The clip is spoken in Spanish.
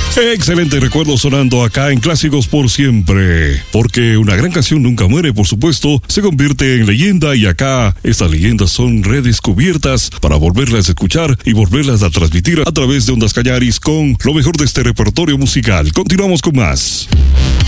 Excelente recuerdo sonando acá en Clásicos por Siempre, porque una gran canción nunca muere, por supuesto, se convierte en leyenda y acá estas leyendas son redescubiertas para volverlas a escuchar y volverlas a transmitir a través de Ondas Cañaris con lo mejor de este repertorio musical. Continuamos con más.